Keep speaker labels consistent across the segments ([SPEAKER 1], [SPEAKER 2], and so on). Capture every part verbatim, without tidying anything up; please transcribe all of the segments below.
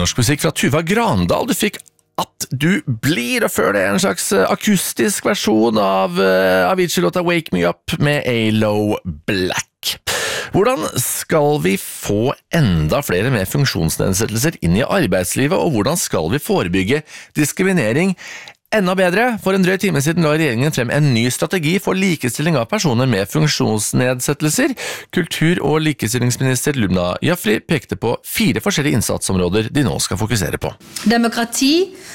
[SPEAKER 1] nynorsk musikk fra Tuva Grandal. Du fikk At du blir, og før det en slags akustisk versjon av uh, Avicii-låta Wake Me Up med A-Lo Black. Hvordan skal vi få enda flere med funksjonsnedsettelser inn i arbeidslivet, og hvordan skal vi forebygge diskriminering enda bedre? For en drøy time siden la regjeringen frem en ny strategi for likestilling av personer med funksjonsnedsettelser. Kultur- og likestillingsminister Lubna Jaffery pekte på fire forskjellige innsatsområder de nå skal fokusere på.
[SPEAKER 2] Demokrati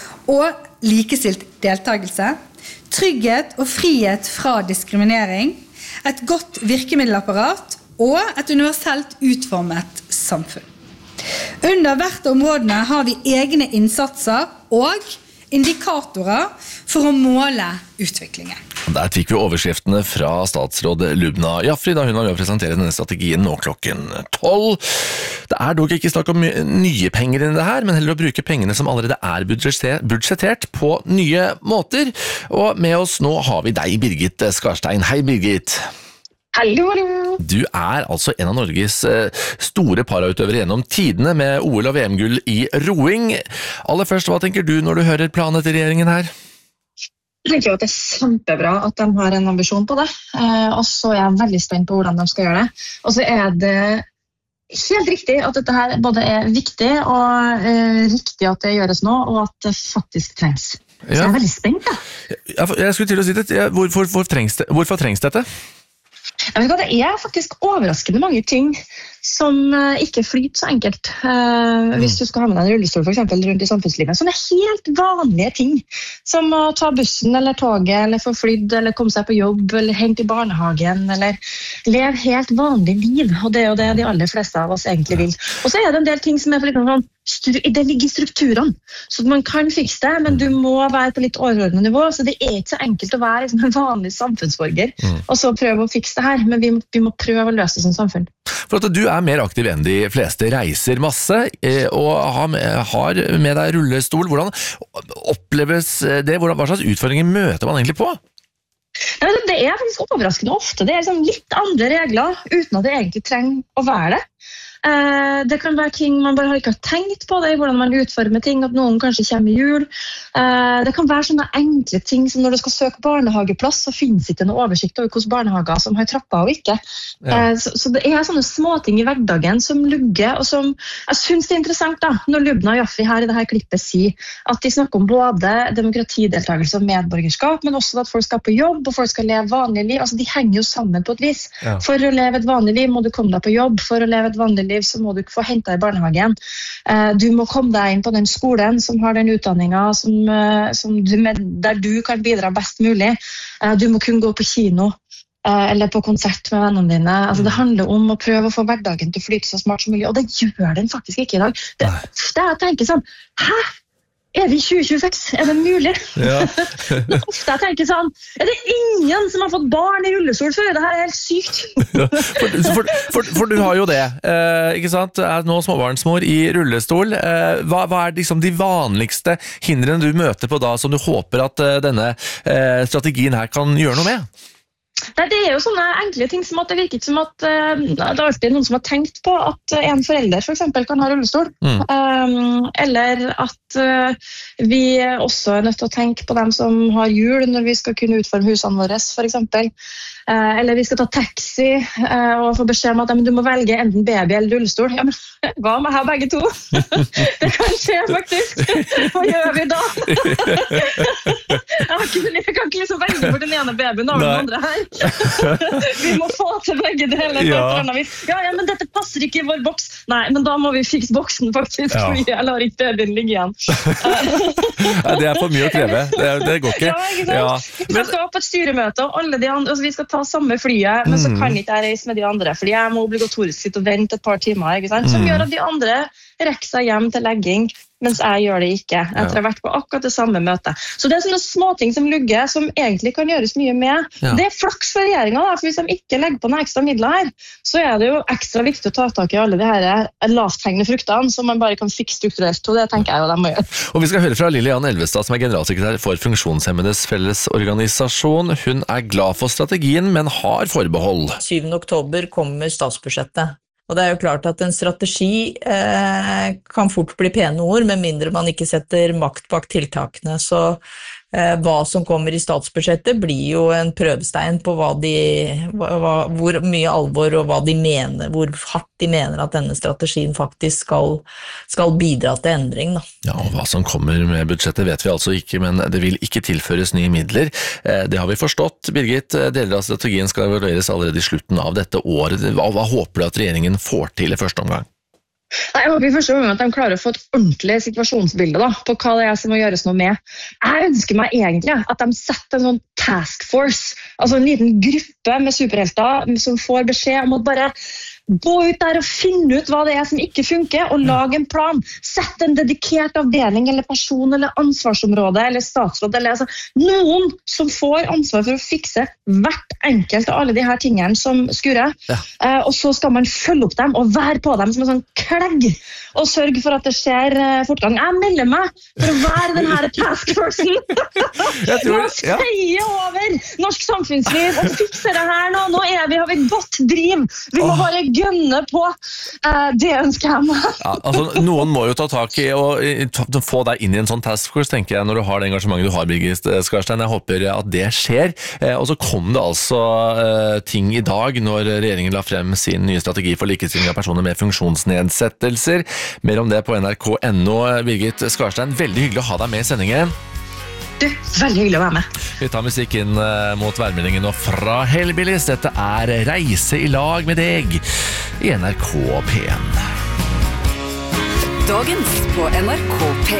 [SPEAKER 2] og likestilt deltakelse, trygghet og frihet fra diskriminering, et godt virkemiddelapparat og et universelt utformet samfunn. Under hvert områdene har vi egne innsatser og indikatorer for å måle utviklingen.
[SPEAKER 1] Der fikk vi overskriftene fra statsråd Lubna Jaffery da hun var med å presentere denne strategien nå klokken tolv. Det er dog ikke snakk om nye penger i det her, men heller å bruke pengene som allerede er budsjettert på nye måter. Og med oss nå har vi deg, Birgit Skarstein. Hei, Birgit.
[SPEAKER 3] Hallo, hallo.
[SPEAKER 1] Du er altså en av Norges store parautøvere gjennom tidene med O L og V M-gull i roing. Aller først, hva tenker du når du hører planen til regjeringen her?
[SPEAKER 3] Jeg tenker jo at det er kjempebra at de har en ambisjon på det, og så er jeg veldig spent på hvordan de skal gjøre det. Og så er det helt riktig at dette her både er viktig og eh, riktig at det gjøres nå, og at det faktisk trengs. Så ja. Jeg er veldig spent, da.
[SPEAKER 1] Ja, jeg skulle til å si det. Hvorfor, hvorfor, trengs det, hvorfor trengs dette?
[SPEAKER 3] Jeg vet hva, det er faktisk overraskende mange ting som uh, ikke flyter så enkelt. Uh, mm. Hvis du skal ha med deg en rullestol for eksempel, rundt i samfunnslivet. Sånne helt vanlige ting, som å ta bussen eller toget, eller få flydd, eller komme seg på jobb, eller hente i barnehagen, eller leve helt vanlig liv. Og det er jo det de aller fleste av oss egentlig vil. Og så er det en del ting som er for litt sånn, det ligger i strukturene, så man kan fikse det, men du må være på litt overordnet nivå, så det er ikke så enkelt å være liksom, en vanlig samfunnsborger, mm. og så prøve å fikse det her, men vi må, vi må prøve å løse det som samfunn.
[SPEAKER 1] For at du er mer aktiv enn de fleste, reiser masse, og har med, har med deg rullestol. Hvordan oppleves det? Hvordan, hva slags utfordringer møter man egentlig på?
[SPEAKER 3] Det er faktisk overraskende ofte. Det er liksom litt andre regler, uten at det egentlig trenger å være det. Det kan være ting man bare ikke har tenkt på det, hvordan man utformer ting, at noen kanskje kommer i jul. Det kan være sånne enkle ting som når du skal søke barnehageplass, så finnes ikke noe oversikt over hvilke barnehager som har trapper og ikke. Ja. Så, så det er sånne småting i hverdagen som lugger, og som jeg synes det er interessant da, når Lubna Jaffery her i dette klippet sier at de snakker om både demokratideltakelse og medborgerskap, men også at folk skal på jobb, og folk skal leve vanlig liv. Altså de henger jo sammen på et vis. Ja. For å leve et vanlig liv må du komme deg på jobb, for å leve et vanlig liv så må du få hentet i barnehagen. Du må komme deg inn på den skolen som har den utdanningen som, som du, der du kan bidra best mulig. Du må kunne gå på kino eller på konsert med vennene dine. Altså, det handler om å prøve å få hverdagen til å flyte så smart som mulig, og det gjør den faktisk ikke i dag. Det, det er å tenke sånn, hæ? Er vi i tjue tjueseks? Er det mulig? Ja. Ofte jeg tenker sånn, er det ingen som har fått barn i rullestol før? Det her er helt sykt.
[SPEAKER 1] Ja, for, for, for, for du har jo det, eh, ikke sant? Er nå småbarnsmor i rullestol. Eh, hva, hva er liksom de vanligste hindrene du møter på da, som du håper at eh, denne eh, strategien her kan gjøre noe med?
[SPEAKER 3] Nei, det er jo sånne enkle ting som at det virker som at uh, det er alltid noen som har tenkt på at en forelder for eksempel kan ha rullestol. Mm. Um, eller at uh, vi også er nødt til å tenke på dem som har hjul når vi skal kunne utforme husene våre, for eksempel. Uh, eller vi skal ta taxi uh, og få beskjed om at ja, du må velge enten baby eller rullestol. Ja, men hva med her begge to? Det kan skje faktisk. Hva gjør vi da? jeg, har ikke, jeg kan ikke liksom velge for den ene babyen og den andre her. Vi må få til begge deler. Ja. Ja, ja, men dette passer ikke i vår boks. Nei, men da må vi fikse boksen faktisk, ja. Fordi jeg lar ikke babyen ligge igjen.
[SPEAKER 1] Ja, det er for mye å kreve. Det, det går ikke.
[SPEAKER 3] Ja, ikke sant? Ja. Men... Vi skal på et styremøte, og alle de andre, altså, vi skal ta samme flyet, men så kan ikke jeg reise med de andre, fordi jeg må obligatorisk sitte og vente et par timer, ikke sant? Som gjør at de andre rekker seg hjem til legging, mens jeg gjør det ikke, etter å ha vært på akkurat det samme møtet. Så det er sånne småting som lugger, som egentlig kan gjøres mye med. Ja. Det er flaks for regjeringen, da, for hvis de ikke legger på noen ekstra midler her, så er det jo ekstra viktig å ta tak i alle de her lavthengende fruktene, som man bare kan fikse strukturelt, og det tenker jeg jo de må gjøre.
[SPEAKER 1] Og vi skal høre fra Lillian Elvestad, som er generalsekretær for Funksjonshemmedes Fellesorganisasjon. Hun er glad for strategien, men har forbehold.
[SPEAKER 4] syvende oktober kommer statsbudsjettet. Og det er jo klart at en strategi eh, kan fort bli pene ord, med mindre man ikke setter makt bak tiltakene. Så eh, hva som kommer i statsbudsjettet blir jo en prøvestein på hva de, hva, hvor mye alvor og hva de mener, hvor hardt de mener at denne strategien faktisk skal, skal bidra til endring. Da.
[SPEAKER 1] Ja, og hva som kommer med budsjettet vet vi altså ikke, men det vil ikke tilføres nye midler. Eh, det har vi forstått. Birgit, deler av strategien skal evalueres allerede i slutten av dette året. Hva, hva håper du at regjeringen får til i første omgang?
[SPEAKER 3] Nei, jeg håper i første omgang at de klarer å få et ordentlig situasjonsbilde da, på hva det er som må gjøres noe med. Jeg ønsker meg egentlig at de setter en sånn task force, altså en liten gruppe med superhelter som får beskjed om å bare gå ut der og finne ut hva det er som ikke funker, og lage en plan. Sett en dedikert avdeling eller person eller ansvarsområde eller statsråd, eller altså, noen som får ansvar for å fikse hvert enkelt av alle de her tingene som skurrer. Ja. Eh, og så skal man følge opp dem og være på dem som en sånn klegg, og sørge for at det skjer eh, fortgang. Jeg melder meg for å være den her taskforcen. Jeg tror, ja. Feie over norsk samfunnsliv og fikse det her nå. Nå er vi, har vi godt driv. Vi må bare gønne på. Uh, det ønsker jeg meg.
[SPEAKER 1] Ja, altså, noen må jo ta tak i og få deg inn i en sånn taskforce, tenker jeg, når du har det engasjementet du har, Birgit Skarstein. Jeg håper at det skjer. Eh, og så kom det altså eh, ting i dag når regjeringen la frem sin nye strategi for likestilling av personer med funksjonsnedsettelser. Mer om det på N R K punktum N O. Birgit Skarstein, veldig hyggelig å ha deg med i sendingen.
[SPEAKER 3] Du, veldig hyggelig å være med.
[SPEAKER 1] Vi tar musikk inn mot værmeldingen nå fra Hellbillies. Dette er Reise i lag med deg i N R K P en.
[SPEAKER 5] Dagens på N R K P en.